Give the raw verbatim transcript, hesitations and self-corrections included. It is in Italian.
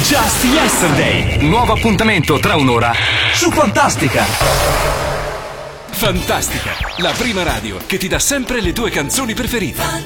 Just Yesterday, nuovo appuntamento tra un'ora su Fantastica. Fantastica, la prima radio che ti dà sempre le tue canzoni preferite.